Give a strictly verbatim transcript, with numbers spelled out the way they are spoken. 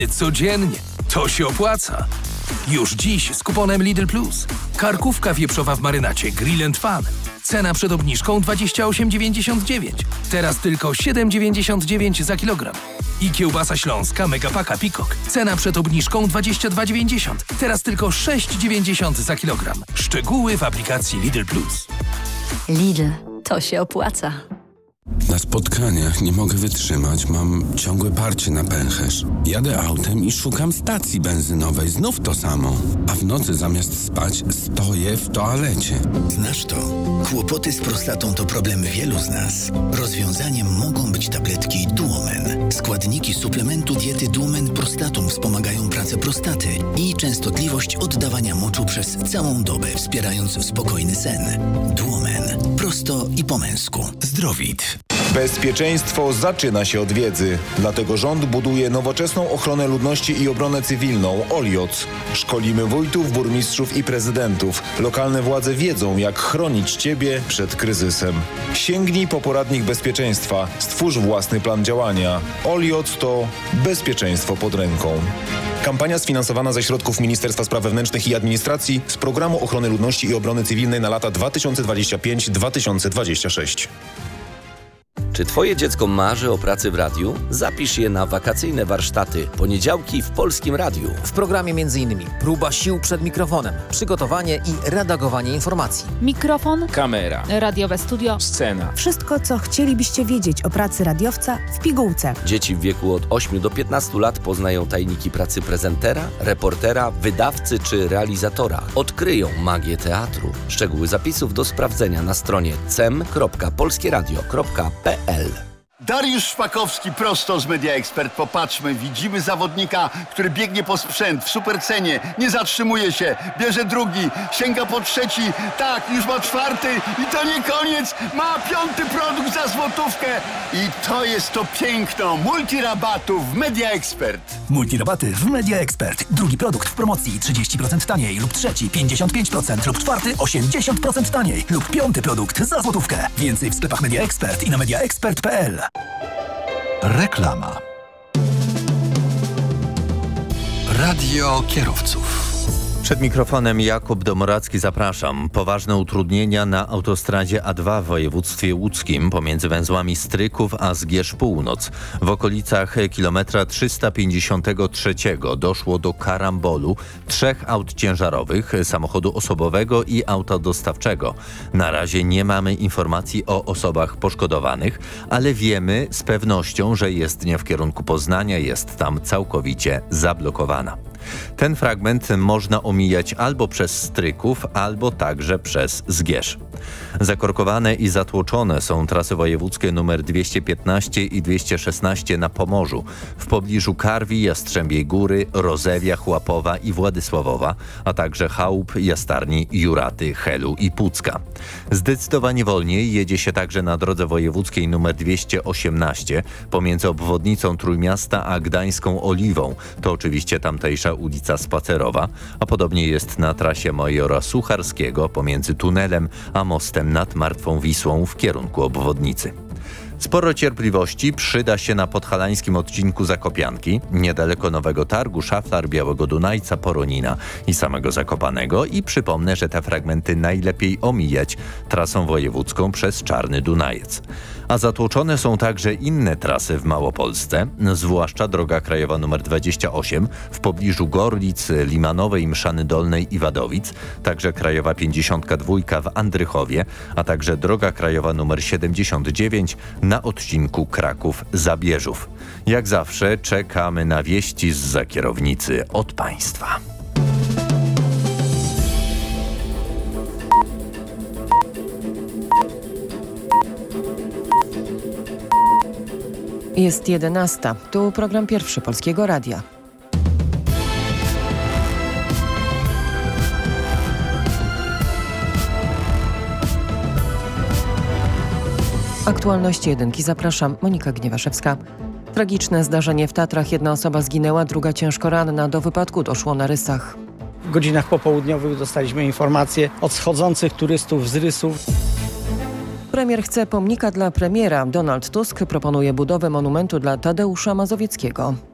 Codziennie. To się opłaca. Już dziś z kuponem Lidl Plus. Karkówka wieprzowa w marynacie Grill and Fun. Cena przed obniżką dwadzieścia osiem dziewięćdziesiąt dziewięć. Teraz tylko siedem dziewięćdziesiąt dziewięć za kilogram. I kiełbasa śląska Megapaka Peacock. Cena przed obniżką dwadzieścia dwa dziewięćdziesiąt. Teraz tylko sześć dziewięćdziesiąt za kilogram. Szczegóły w aplikacji Lidl Plus. Lidl. To się opłaca. Na spotkaniach nie mogę wytrzymać, mam ciągłe parcie na pęcherz. Jadę autem i szukam stacji benzynowej, znów to samo. A w nocy zamiast spać stoję w toalecie. Znasz to? Kłopoty z prostatą to problem wielu z nas. Rozwiązaniem mogą być tabletki Duomen. Składniki suplementu diety Duomen Prostatum wspomagają pracę prostaty i częstotliwość oddawania moczu przez całą dobę, wspierając spokojny sen. Duomen. Prosto i po męsku. Zdrowit. Bezpieczeństwo zaczyna się od wiedzy. Dlatego rząd buduje nowoczesną ochronę ludności i obronę cywilną O L I O C. Szkolimy wójtów, burmistrzów i prezydentów. Lokalne władze wiedzą, jak chronić Ciebie przed kryzysem. Sięgnij po poradnik bezpieczeństwa. Stwórz własny plan działania. O L I O C to bezpieczeństwo pod ręką. Kampania sfinansowana ze środków Ministerstwa Spraw Wewnętrznych i Administracji z Programu Ochrony Ludności i Obrony Cywilnej na lata dwa tysiące dwudziesty piąty do dwa tysiące dwudziestego szóstego. Czy Twoje dziecko marzy o pracy w radiu? Zapisz je na wakacyjne warsztaty Poniedziałki w Polskim Radiu. W programie m.in. próba sił przed mikrofonem, przygotowanie i redagowanie informacji. Mikrofon, kamera, radiowe studio, scena. Wszystko, co chcielibyście wiedzieć o pracy radiowca w pigułce. Dzieci w wieku od ośmiu do piętnastu lat poznają tajniki pracy prezentera, reportera, wydawcy czy realizatora. Odkryją magię teatru. Szczegóły zapisów do sprawdzenia na stronie cem kropka polskieradio kropka p l. Dariusz Szpakowski prosto z Media Expert. Popatrzmy, widzimy zawodnika, który biegnie po sprzęt w supercenie, nie zatrzymuje się, bierze drugi, sięga po trzeci, tak, już ma czwarty i to nie koniec, ma piąty produkt za złotówkę i to jest to piękno multirabatów w Media Expert. Multirabaty w Media Expert. Drugi produkt w promocji trzydzieści procent taniej lub trzeci pięćdziesiąt pięć procent lub czwarty osiemdziesiąt procent taniej lub piąty produkt za złotówkę. Więcej w sklepach Media Expert i na mediaexpert kropka p l. Reklama. Radio kierowców. Przed mikrofonem Jakub Domoracki, zapraszam. Poważne utrudnienia na autostradzie A dwa w województwie łódzkim pomiędzy węzłami Stryków a Zgierz Północ. W okolicach kilometra trzysta pięćdziesiątego trzeciego doszło do karambolu trzech aut ciężarowych, samochodu osobowego i auta dostawczego. Na razie nie mamy informacji o osobach poszkodowanych, ale wiemy z pewnością, że jezdnia w kierunku Poznania jest tam całkowicie zablokowana. Ten fragment można omijać albo przez Stryków, albo także przez Zgierz. Zakorkowane i zatłoczone są trasy wojewódzkie nr dwieście piętnaście i dwieście szesnaście na Pomorzu, w pobliżu Karwi, Jastrzębiej Góry, Rozewia, Chłapowa i Władysławowa, a także chałup, Jastarni, Juraty, Helu i Pucka. Zdecydowanie wolniej jedzie się także na drodze wojewódzkiej nr dwieście osiemnaście pomiędzy obwodnicą Trójmiasta a Gdańską Oliwą. To oczywiście tamtejsza ulica Spacerowa, a podobnie jest na trasie Majora Sucharskiego pomiędzy tunelem a mostem nad Martwą Wisłą w kierunku obwodnicy. Sporo cierpliwości przyda się na podhalańskim odcinku Zakopianki, niedaleko Nowego Targu, Szaflar, Białego Dunajca, Poronina i samego Zakopanego i przypomnę, że te fragmenty najlepiej omijać trasą wojewódzką przez Czarny Dunajec. A zatłoczone są także inne trasy w Małopolsce, zwłaszcza droga krajowa nr dwadzieścia osiem w pobliżu Gorlic, Limanowej, Mszany Dolnej i Wadowic, także krajowa pięćdziesiąt dwa w Andrychowie, a także droga krajowa nr siedemdziesiąt dziewięć na odcinku Kraków-Zabierzów. Jak zawsze czekamy na wieści zza kierownicy od Państwa. Jest jedenasta. Tu program pierwszy Polskiego Radia. Aktualności jedynki. Zapraszam, Monika Gniewaszewska. Tragiczne zdarzenie w Tatrach. Jedna osoba zginęła, druga ciężko ranna. Do wypadku doszło na Rysach. W godzinach popołudniowych dostaliśmy informacje od schodzących turystów z Rysów. Premier chce pomnika dla premiera. Donald Tusk proponuje budowę monumentu dla Tadeusza Mazowieckiego.